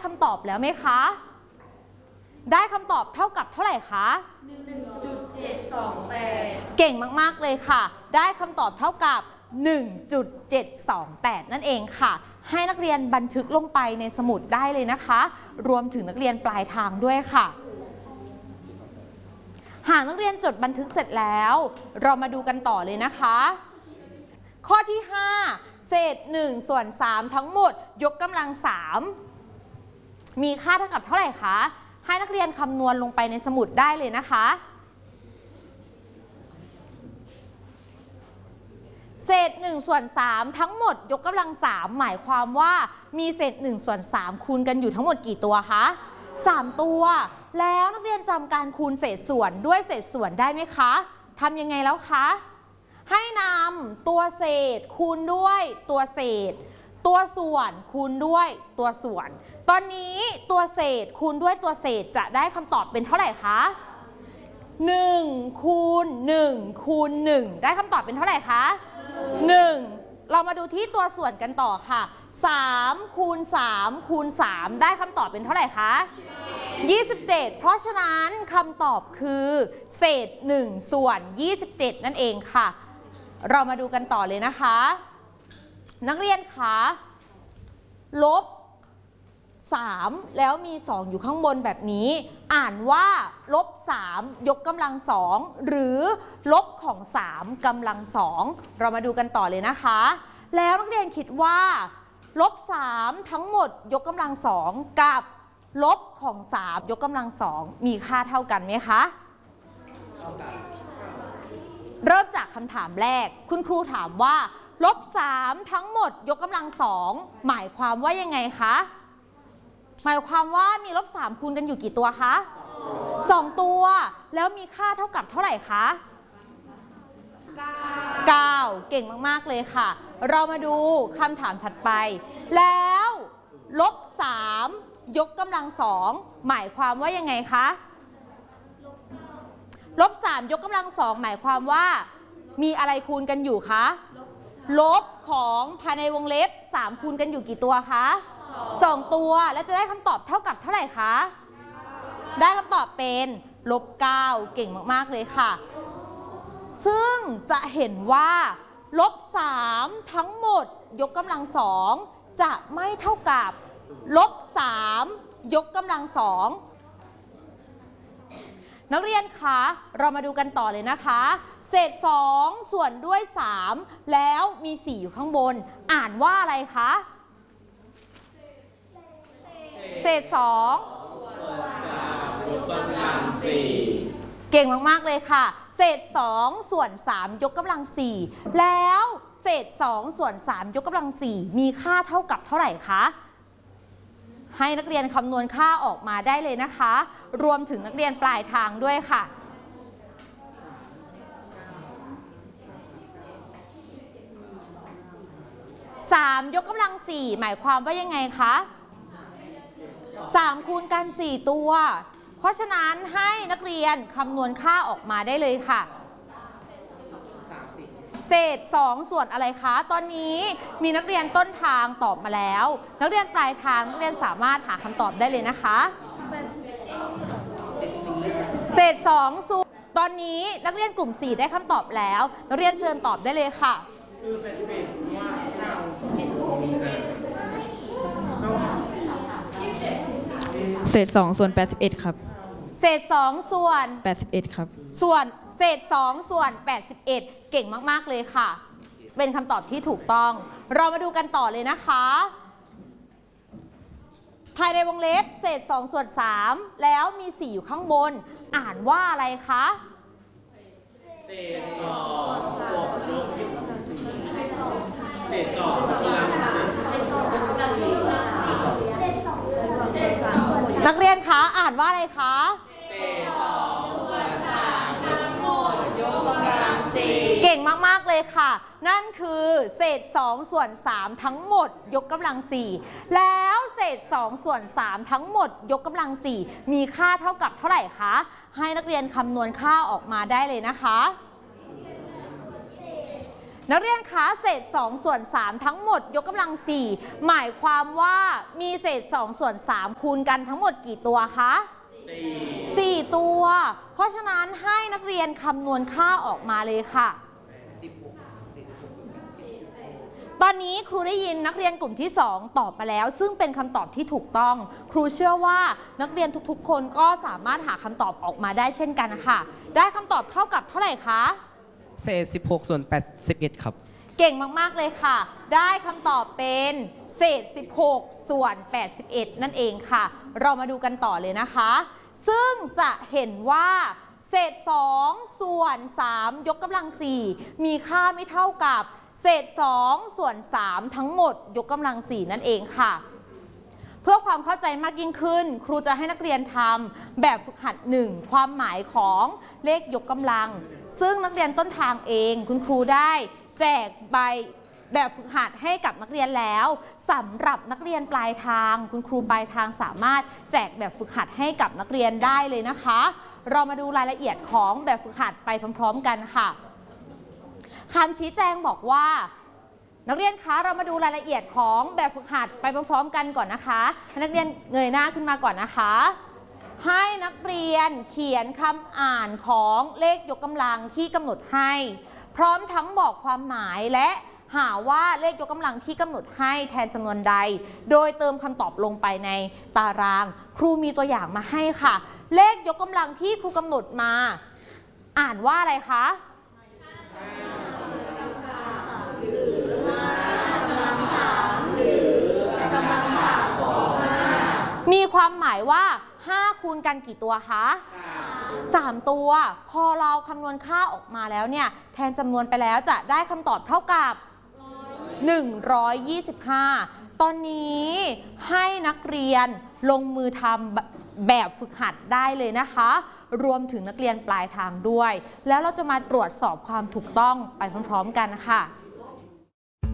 คำตอบแล้วไหมคะได้คำตอบเท่ากับเท่าไหร่คะ 1.728 เก่งมากๆเลยค่ะได้คำตอบเท่ากับ 1.728 นั่นเองค่ะให้นักเรียนบันทึกลงไปในสมุดได้เลยนะคะรวมถึงนักเรียนปลายทางด้วยค่ะหากนักเรียนจดบันทึกเสร็จแล้วเรามาดูกันต่อเลยนะคะข้อที่ 5 เศษ1ส่วน3ทั้งหมดยกกำลัง3มีค่าเท่ากับเท่าไหร่คะให้นักเรียนคำนวณลงไปในสมุดได้เลยนะคะเศษ1ส่วน3ทั้งหมดยกกำลัง3หมายความว่ามีเศษ1ส่วน3คูณกันอยู่ทั้งหมดกี่ตัวคะ3ตัวแล้วนักเรียนจำการคูณเศษส่วนด้วยเศษส่วนได้ไหมคะทำยังไงแล้วคะให้นำตัวเศษคูณด้วยตัวเศษตัวส่วนคูณด้วยตัวส่วนตอนนี้ตัวเศษคูณด้วยตัวเศษจะได้คำตอบเป็นเท่าไหร่คะ1คูณ1คูณ1ได้คำตอบเป็นเท่าไหร่คะ1เรามาดูที่ตัวส่วนกันต่อค่ะ3คูณ3คูณ3ได้คำตอบเป็นเท่าไหร่คะ27เพราะฉะนั้นคำตอบคือเศษ1ส่วน27นั่นเองค่ะเรามาดูกันต่อเลยนะคะนักเรียนคะลบ3แล้วมี2อยู่ข้างบนแบบนี้อ่านว่าลบ3ยกกำลัง2หรือลบของ3กำลัง2เรามาดูกันต่อเลยนะคะแล้วนักเรียนคิดว่าลบ3ทั้งหมดยกกำลัง2กับลบของ3ยกกำลัง2มีค่าเท่ากันไหมคะเท่ากันเริ่มจากคำถามแรกคุณครูถามว่าลบ3ทั้งหมดยกกำลัง2หมายความว่ายังไงคะหมายความว่ามีลบ3คูณกันอยู่กี่ตัวคะ2ตัวแล้วมีค่าเท่ากับเท่าไหร่คะ9เก่งมากๆเลยค่ะเรามาดูคำถามถัดไปแล้วลบ3ยกกำลัง2หมายความว่ายังไงคะลบ3ยกกำลัง2หมายความว่ามีอะไรคูณกันอยู่คะลบของภายในวงเล็บ3คูณกันอยู่กี่ตัวคะ2ตัวแล้วจะได้คำตอบเท่ากับเท่าไหร่คะได้คำตอบเป็นลบ9เก่งมากๆเลยค่ะซึ่งจะเห็นว่าลบ3ทั้งหมดยกกำลัง2จะไม่เท่ากับลบ3ยกกำลัง2นักเรียนคะเรามาดูกันต่อเลยนะคะเศษ2ส่วนด้วย3แล้วมี4อยู่ข้างบนอ่านว่าอะไรคะเศษ2ยกกำลัง4เก่งมากๆเลยค่ะเศษ2ส่วน3ยกกำลัง4แล้วเศษ2ส่วน3ยกกำลัง4มีค่าเท่ากับเท่าไหร่คะให้นักเรียนคำนวณค่าออกมาได้เลยนะคะรวมถึงนักเรียนปลายทางด้วยค่ะ3ยกกำลัง4หมายความว่ายังไงคะ3คูณกัน4ตัวเพราะฉะนั้นให้นักเรียนคำนวณค่าออกมาได้เลยค่ะเศษ2ส่วนอะไรคะตอนนี้มีนักเรียนต้นทางตอบมาแล้วนักเรียนปลายทางนักเรียนสามารถหาคำตอบได้เลยนะคะเศษ2ส่วนตอนนี้นักเรียนกลุ่ม4ได้คำตอบแล้วนักเรียนเชิญตอบได้เลยค่ะเศษ2ส่วน81ครับเศษ2ส่วน 81ครับส่วนเศษ2ส่วน81เก่งมากๆเลยค่ะเป็นคำตอบที่ถูกต้องเรามาดูกันต่อเลยนะคะภายในวงเล็บเศษ2ส่วน3แล้วมี4อยู่ข้างบนอ่านว่าอะไรคะเศษ2บวกลบเศษ2นักเรียนคะอ่านว่าอะไรคะเศษ2ส่วน3ทั้งหมดยกกำลัง4เก่งมากๆเลยค่ะนั่นคือเศษ2ส่วน3ทั้งหมดยกกำลัง4แล้วเศษ2ส่วน3ทั้งหมดยกกำลัง4มีค่าเท่ากับเท่าไหร่คะให้นักเรียนคำนวณค่าออกมาได้เลยนะคะนักเรียนคะเศษ2ส่วน3ทั้งหมดยกกำลัง4หมายความว่ามีเศษ2ส่วน3คูณกันทั้งหมดกี่ตัวคะ4ตัวเพราะฉะนั้นให้นักเรียนคำนวณค่าออกมาเลยค่ะตอนนี้ครูได้ยินนักเรียนกลุ่มที่2ตอบมาแล้วซึ่งเป็นคำตอบที่ถูกต้องครูเชื่อว่านักเรียนทุกๆคนก็สามารถหาคำตอบออกมาได้เช่นกันค่ะได้คำตอบเท่ากับเท่าไหร่คะเศษ16ส่วน81ครับเก่งมากๆเลยค่ะได้คำตอบเป็นเศษ16ส่วน81นั่นเองค่ะเรามาดูกันต่อเลยนะคะซึ่งจะเห็นว่าเศษ2ส่วน3ยกกำลัง4มีค่าไม่เท่ากับเศษ2ส่วน3ทั้งหมดยกกำลัง4นั่นเองค่ะเพื่อความเข้าใจมากยิ่งขึ้นครูจะให้นักเรียนทำแบบฝึกหัด1ความหมายของเลขยกกำลังซึ่งนักเรียนต้นทางเองคุณครูได้แจกใบแบบฝึกหัดให้กับนักเรียนแล้วสำหรับนักเรียนปลายทางคุณครูปลายทางสามารถแจกแบบฝึกหัดให้กับนักเรียนได้เลยนะคะเรามาดูรายละเอียดของแบบฝึกหัดไปพร้อมๆกันค่ะคำชี้แจงบอกว่านักเรียนคะเรามาดูรายละเอียดของแบบฝึกหัดไปพร้อมๆกันก่อนนะคะให้นักเรียนเงยหน้าขึ้นมาก่อนนะคะให้นักเรียนเขียนคำอ่านของเลขยกกำลังที่กำหนดให้พร้อมทั้งบอกความหมายและหาว่าเลขยกกำลังที่กำหนดให้แทนจำนวนใดโดยเติมคำตอบลงไปในตารางครูมีตัวอย่างมาให้ค่ะเลขยกกำลังที่ครูกำหนดมาอ่านว่าอะไรคะมีความหมายว่า5คูณกันกี่ตัวคะ3ตัวพอเราคำนวณค่าออกมาแล้วเนี่ยแทนจำนวนไปแล้วจะได้คำตอบเท่ากับ125ตอนนี้ให้นักเรียนลงมือทำแบบฝึกหัดได้เลยนะคะรวมถึงนักเรียนปลายทางด้วยแล้วเราจะมาตรวจสอบความถูกต้องไปพร้อมๆกันค่ะ